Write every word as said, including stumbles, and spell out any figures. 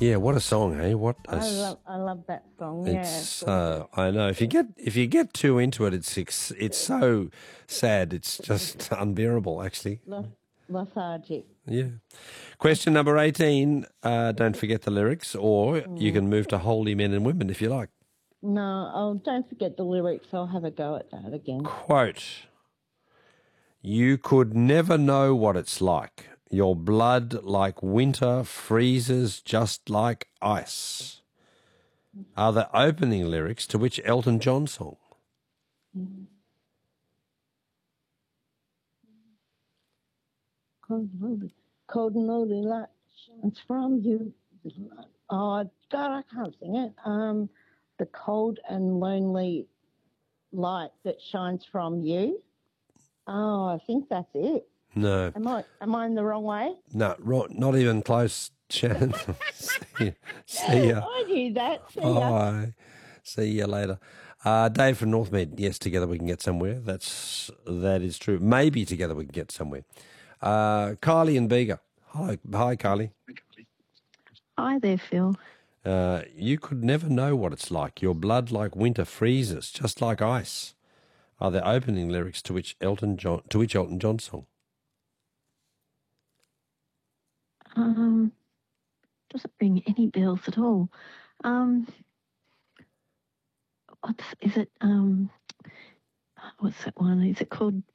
Yeah, what a song, hey? What a I s- love, I love that song. Yeah, it's it's really uh, I know if you get if you get too into it, it's it's, it's so sad. It's just unbearable, actually. le- lethargic. Yeah. Question number eighteen. Uh, don't forget the lyrics, or you Mm. can move to Holy Men and Women if you like. No, oh, don't forget the lyrics. I'll have a go at that again. Quote: You could never know what it's like. Your blood, like winter, freezes just like ice. Are the opening lyrics to which Elton John song? Mm. Cold and lonely, cold and lonely light shines from you. Oh God, I can't sing it. Um, the cold and lonely light that shines from you. Oh, I think that's it. No, Am I am I in the wrong way? no, ro- not even close, Shannon. see, ya. see ya. I knew that. See ya. Bye. See you later. Uh, Dave from Northmead. Yes, together we can get somewhere. That's that is true. Maybe together we can get somewhere. Uh, Kylie and Bega. Hi, hi, Kylie. Hi there, Phil. Uh, you could never know what it's like. Your blood, like winter, freezes just like ice. Are the opening lyrics to which Elton John to which Elton John song? Um, doesn't ring any bells at all. Um, what's is it? Um, what's that one? Is it called